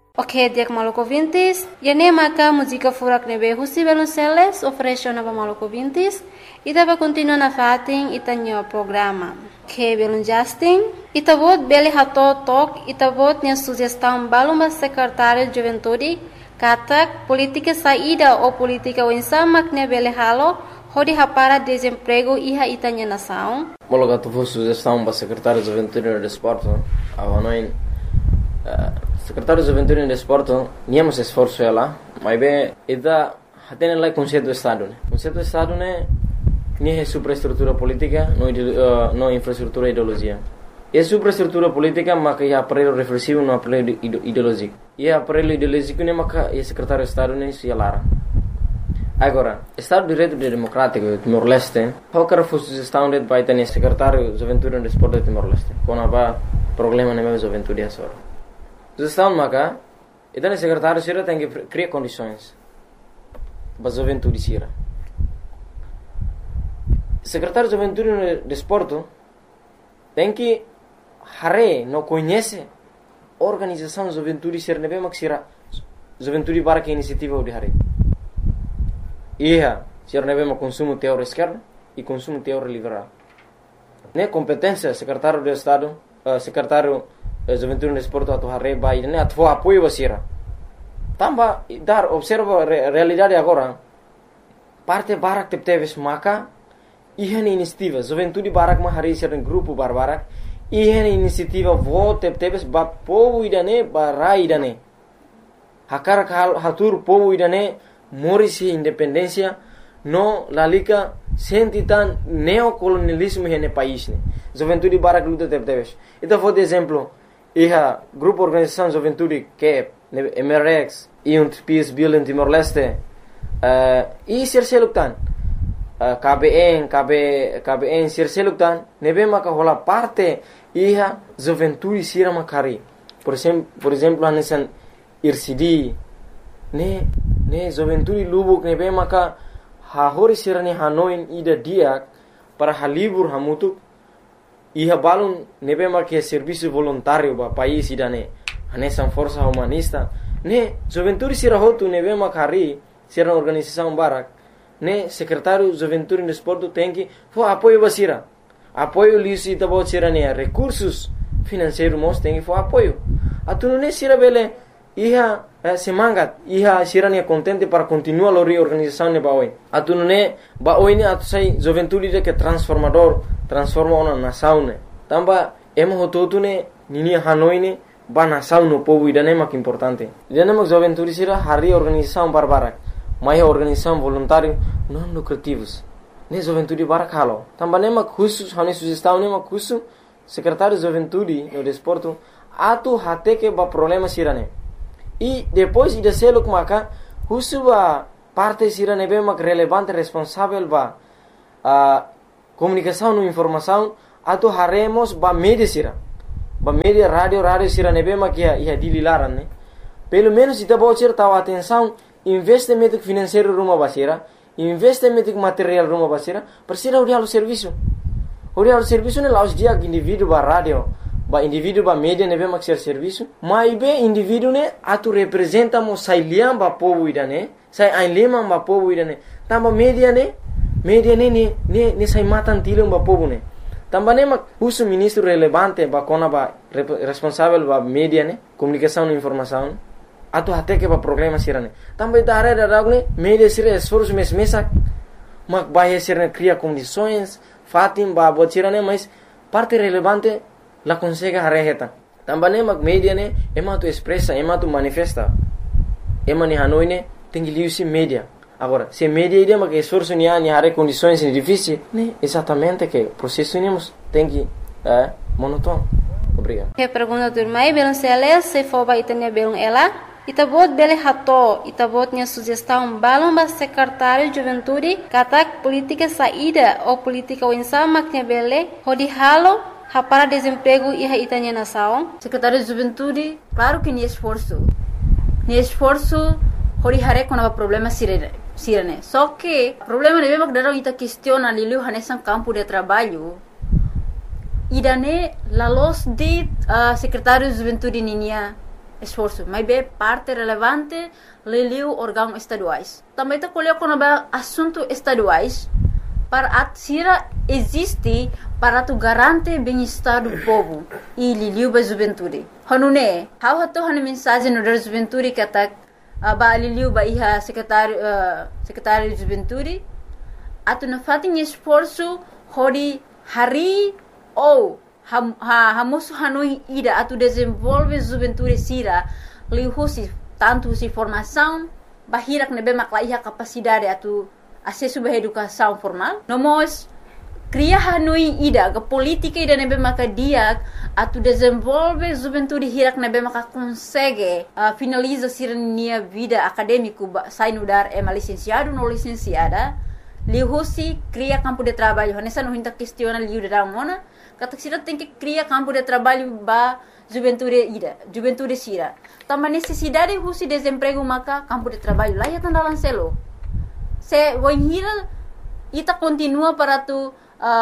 Ok, dia Maluco Vintes. E nem maca música furak nebe Husi Velonceles oferece nova Maluco Vintes. E dava continua na fatin e tanho programa. Que belum Justin. E tabot beli hato tok e tabot nya sugestão baluma secretário de juventude katak política saída ou política unsama que beli halo hodi hapara desemprego iha itanya nação. Mologato fu sugestão para secretário de juventude e desporto. Avanoin secretário de juventude e desporto niamos esforço ela, mas bem ida hatene lá conceito do estado, né? Conceito do estado né nie superestrutura política, não infraestrutura ideologia. E superestrutura política maka ia aparelho reflexivo no aparelho ideológico. E aparelho ideológico ne maka ia secretário de estado ne se lara. Agora, Estado de Direito Democrático de Timor-Leste, qualquer sugestão de vai ter secretário de juventude e desporto de Timor-Leste. Quando há problema na minha juventude é só. Sugestão maka, e daí secretário sira tem que criar condições para a juventude sira. Secretário de juventude e desporto tem que não conhece a organização de juventude sira nebe mak sira juventude para que iniciativa de hare. Ia, sira nebe mak consumo teórico esquerdo e consumo teórico liberal. Ne competência secretário de estado, secretário de juventude e desporto atu hare vai ne atu apoio basira. Tamba dar observa realidade agora. Parte barak teves maka ihan inisiativa juventude barak ma hari sira grupo barbarak ihan inisiativa vote teves ba povo idane barai idane hakar hatur povo idane morisi independência no lalika sentitan neocolonialismo hene país ne juventude barak luta teves ita for de exemplo iha grupo organização juventude que MRX e PIS Bill Timor-Leste e serseluktan KBN serseluktan nebe maka hola parte iha juventude sira makari por exemplo anesan IRCD ne juventude lubuk nebe maka hahori sira ni hanoin ida dia para halibur hamutuk iha balun nebe maka serviço voluntário ba país idane anesan força humanista ne juventude sira hotu nebe makari sira organização barak ne secretário de juventude e desporto tem que apoio basira apoio lisi tabo sira ne recursos financeiros mos tem que apoio atu ne sira bele iha semangat iha sira ne contente para continuar a reorganização ne baoi atu ne baoi ne atu sai juventude de que transforma uma nação ne tamba emo hototu ne nini hanoi ne ba nação no povo idane mak importante idane mak juventude sira hari organização barbarak mais organização voluntário não lucrativos ne juventude barak halo tamba ne mak khusus hani sugestão ne mak khusus secretário de juventude no desporto atu hate que ba problema sirane e depois ida seluk maka khusus ba parte sirane be mak relevante responsável ba comunicação no informação atu haremos ba media sira ba media radio sirane be mak ia dililaran ne pelo menos ita bocir tahu atenção investimento financeiro rumah basira, investimento material rumah basira, persira urialo serviço ne laus dia indivíduo ba radio, ba indivíduo ba media nebe maxer serviço, mas be indivíduo ne atu representa mo sai liam ba povo idane, sai ainlema ba povo idane, tamba media ne sai matan tilum ba povo ne. Tamba ne mak usu ministro relevante ba kona ba responsável ba media ne, comunicação e informação. Atu hate que ba problema sirane também da área da ragne media sira esforço mesak mak bahia sirane cria condições fatim ba botirane mas parte relevante la consegue hareheta também mak media ne ema tu expressa ema tu manifesta ema ni hanoi ne tem que liusi media agora se media ide mak esforço ni hare condições difíceis ne exatamente que processo nemos tem que monótono. Obrigado. Que pergunta do irmão Belonceles se for ba itanya belon ela itabot bele hato itabot nya sugestão balon ba secretário de juventude katak política saída ou política unsama que bele hodi halo hapara desemprego e itanya nação secretário de juventude claro que ni esforço hodi hare com problema sirene só que problema de mesmo que ita questiona lilu hanesan campo de trabalho idane la los de secretário de juventude ninia esforço, mas é parte relevante leliu órgãos estaduais. Também está colocando assuntos estaduais para a sira existe para tu garantir bem-estar do povo e liliu ba juventude. Hanune, how hato han mensagem no da juventude que atak ba liliu ba iha secretário de juventude atu na fatin esforço hori hari ou hamosu hanui ida atu desenvolve juventude sira liu husi tanto si formação bahirak nebe makla iha capacidade atu acesso à educação formal. Nós cria hanui ida ke política ida nebe maka dia atu desenvolve juventude hirak nebe maka consegue finaliza sirnia vida acadêmico sai no dar licenciado no licenciada lihusi cria campo de trabalho nessa não hinta questiona liu da mona kata sira tem que cria campo de trabalho ba juventude sira também necessidade husi desemprego maka campo de trabalho lá ya tanda lancelo se voihira ita continua para tu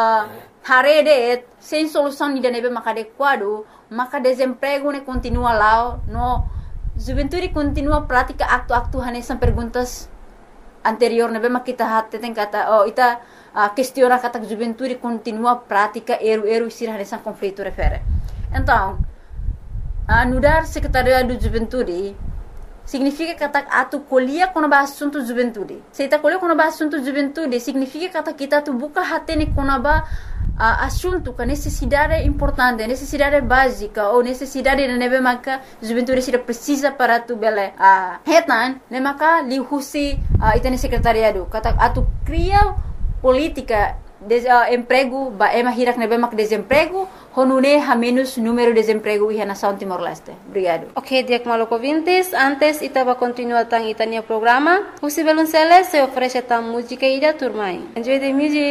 harede sem solução de nebe maka adequado maka desemprego ne continua lá no juventude continua prática acto hanesan perguntas anterior nebe maka kita hatte tem kata ita questiona kata juventude continua prática eru sir hanesan conflito refere então anudar secretariado de juventude significa que atu colhia quando ba assunto juventude. Se ta colhia quando ba assunto juventude, significa que kita tu buka hatene quando ba assunto que necessidade importante, necessidade básica ou necessidade de nebe maka juventude sira precisa para tu bele hetan, ne maka li husi itane secretariado. Kata atu cria política emprego ba hirak nebe mak desemprego honune ha menos número de desemprego e nação Timor-Leste. Obrigado. Ok, Diak Maloko Vintes, antes itaba continua tang itania programa. Husi Belunceles se oferece tang música ida turmai. Enjoy the music.